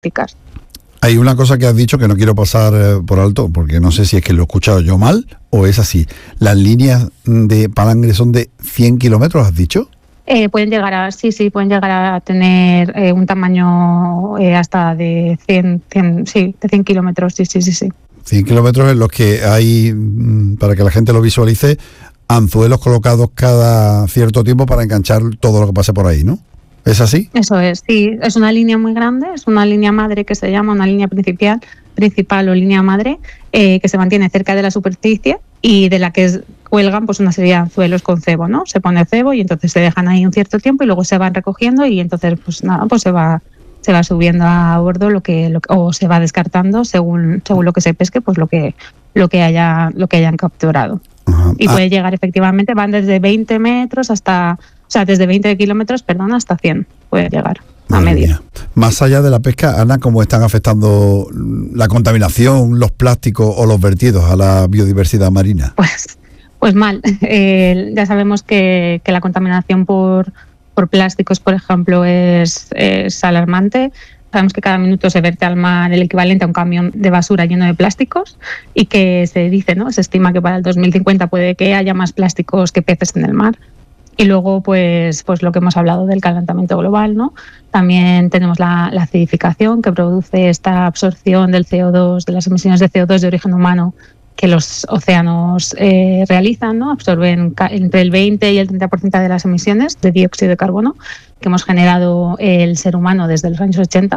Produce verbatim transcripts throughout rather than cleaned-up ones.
prácticas. Hay una cosa que has dicho que no quiero pasar eh, por alto, porque no sé si es que lo he escuchado yo mal o es así. ¿Las líneas de palangre son de cien kilómetros, has dicho? Eh, pueden llegar a, sí, sí, pueden llegar a tener eh, un tamaño eh, hasta de cien, cien, sí, de cien kilómetros, sí, sí, sí, sí. cien kilómetros en los que hay, para que la gente lo visualice, anzuelos colocados cada cierto tiempo para enganchar todo lo que pase por ahí, ¿no? ¿Es así? Eso es, sí, es una línea muy grande, es una línea madre que se llama, una línea principal, principal o línea madre, eh, que se mantiene cerca de la superficie y de la que es, cuelgan pues una serie de anzuelos con cebo, ¿no? Se pone cebo y entonces se dejan ahí un cierto tiempo y luego se van recogiendo y entonces pues nada, pues se va se va subiendo a bordo lo que, lo, o se va descartando según según lo que se pesque, pues lo que lo que haya lo que hayan capturado. Uh-huh. Y puede ah. llegar efectivamente, van desde veinte metros hasta, o sea, desde veinte kilómetros, perdón, hasta cien puede llegar. A media. Más allá de la pesca, Ana, ¿cómo están afectando la contaminación, los plásticos o los vertidos a la biodiversidad marina? Pues, pues mal. Eh, ya sabemos que, que la contaminación por, por plásticos, por ejemplo, es, es alarmante. Sabemos que cada minuto se vierte al mar el equivalente a un camión de basura lleno de plásticos y que se dice, ¿no? Se estima que para el dos mil cincuenta puede que haya más plásticos que peces en el mar. Y luego, pues, pues lo que hemos hablado del calentamiento global, ¿no? También tenemos la, la acidificación que produce esta absorción del C O dos, de las emisiones de C O dos de origen humano que los océanos eh, realizan, ¿no? Absorben ca- entre el veinte y el treinta por ciento de las emisiones de dióxido de carbono que hemos generado el ser humano desde los años ochenta.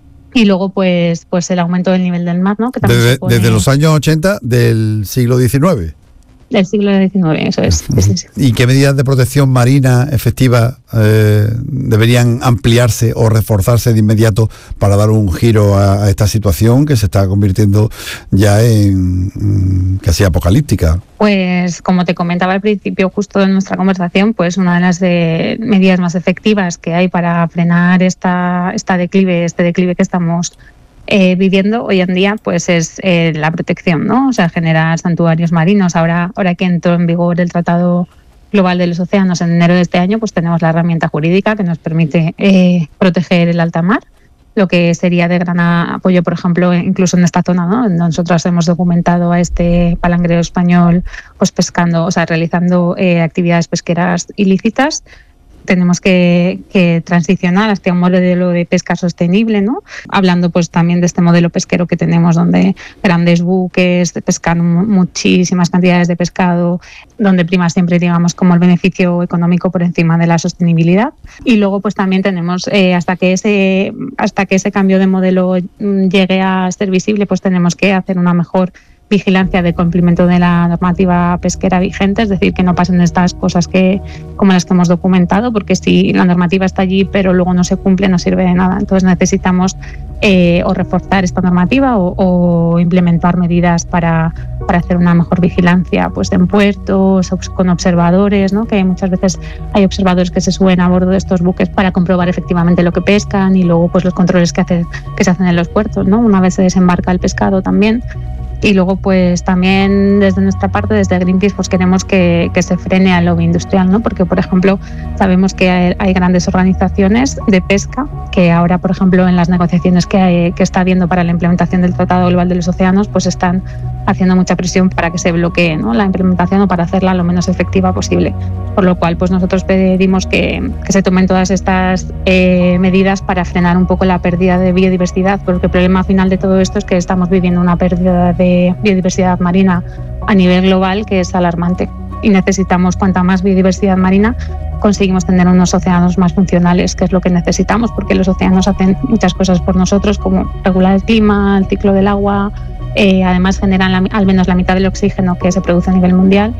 Y luego, pues, pues el aumento del nivel del mar, ¿no? Que también desde, supone... desde los años ochenta del siglo diecinueve. Del siglo diecinueve, eso es. Sí, sí, sí. ¿Y qué medidas de protección marina efectivas eh, deberían ampliarse o reforzarse de inmediato para dar un giro a, a esta situación que se está convirtiendo ya en mm, casi apocalíptica? Pues como te comentaba al principio justo de nuestra conversación, pues una de las de medidas más efectivas que hay para frenar esta, esta declive, este declive que estamos Eh, viviendo hoy en día, pues es eh, la protección, ¿no? O sea, generar santuarios marinos. Ahora, ahora que entró en vigor el Tratado Global de los Océanos en enero de este año, pues tenemos la herramienta jurídica que nos permite eh, proteger el alta mar, lo que sería de gran apoyo, por ejemplo, incluso en esta zona, ¿no? Nosotros hemos documentado a este palangrero español pues pescando, o sea, realizando eh, actividades pesqueras ilícitas. Tenemos que, que transicionar hacia un modelo de pesca sostenible, ¿no? Hablando pues también de este modelo pesquero que tenemos donde grandes buques pescan muchísimas cantidades de pescado, donde prima siempre, digamos, como el beneficio económico por encima de la sostenibilidad. Y luego pues también tenemos, eh, hasta que ese hasta que ese cambio de modelo llegue a ser visible, pues tenemos que hacer una mejor vigilancia de cumplimiento de la normativa pesquera vigente, es decir, que no pasen estas cosas que como las que hemos documentado, porque si la normativa está allí pero luego no se cumple no sirve de nada. Entonces necesitamos eh, o reforzar esta normativa o, o implementar medidas para, para hacer una mejor vigilancia pues en puertos, con observadores, ¿no? Que muchas veces hay observadores que se suben a bordo de estos buques para comprobar efectivamente lo que pescan y luego pues los controles que, hace, que se hacen en los puertos, ¿no? Una vez se desembarca el pescado también. Y luego pues también desde nuestra parte, desde Greenpeace, pues queremos que, que se frene al lobby industrial, ¿no? Porque por ejemplo sabemos que hay, hay grandes organizaciones de pesca que ahora por ejemplo en las negociaciones que, hay, que está habiendo para la implementación del Tratado Global de los Océanos pues están haciendo mucha presión para que se bloquee, ¿no? La implementación o para hacerla lo menos efectiva posible. Por lo cual pues nosotros pedimos que, que se tomen todas estas eh, medidas para frenar un poco la pérdida de biodiversidad, porque el problema final de todo esto es que estamos viviendo una pérdida de biodiversidad marina a nivel global que es alarmante y necesitamos cuanta más biodiversidad marina conseguimos tener unos océanos más funcionales, que es lo que necesitamos, porque los océanos hacen muchas cosas por nosotros como regular el clima, el ciclo del agua, eh, además generan la, al menos la mitad del oxígeno que se produce a nivel mundial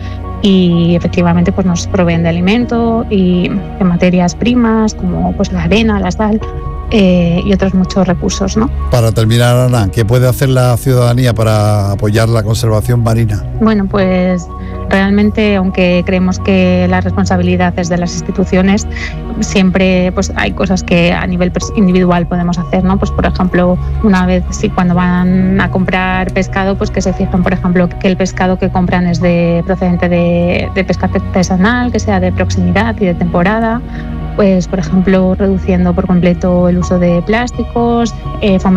y efectivamente pues nos proveen de alimento y de materias primas como pues la arena, la sal Eh, y otros muchos recursos, ¿no? Para terminar, Ana, ¿qué puede hacer la ciudadanía para apoyar la conservación marina? Bueno, pues realmente, aunque creemos que la responsabilidad es de las instituciones, siempre pues hay cosas que a nivel individual podemos hacer, ¿no? Pues por ejemplo, una vez sí, cuando van a comprar pescado, pues que se fijen, por ejemplo, que el pescado que compran es de procedente de, de pesca artesanal, que sea de proximidad y de temporada. pues por ejemplo reduciendo por completo el uso de plásticos, eh,